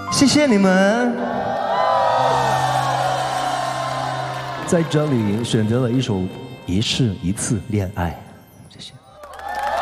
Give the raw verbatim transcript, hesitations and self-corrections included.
谢谢你们。在这里选择了一首《一世一次恋爱》。